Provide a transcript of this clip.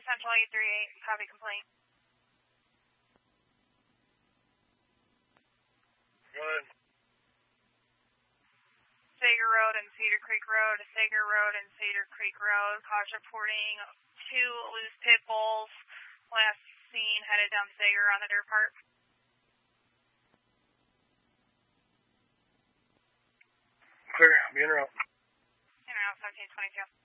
Central 838, copy complaint. Go ahead. Sager Road and Cedar Creek Road, Sager Road and Cedar Creek Road. Cause reporting 2 loose pit bulls. Last seen headed down Sager on the dirt part. Clear. Be in route. In route 1722.